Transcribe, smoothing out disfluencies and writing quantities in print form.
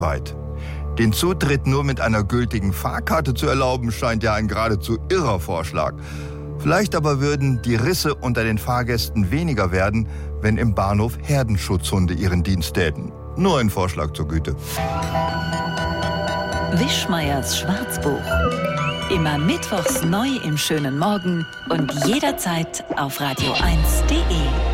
weit. Den Zutritt nur mit einer gültigen Fahrkarte zu erlauben, scheint ja ein geradezu irrer Vorschlag. Vielleicht aber würden die Risse unter den Fahrgästen weniger werden, wenn im Bahnhof Herdenschutzhunde ihren Dienst täten. Nur ein Vorschlag zur Güte. Wischmeiers Schwarzbuch. Immer mittwochs neu im schönen Morgen und jederzeit auf radio1.de.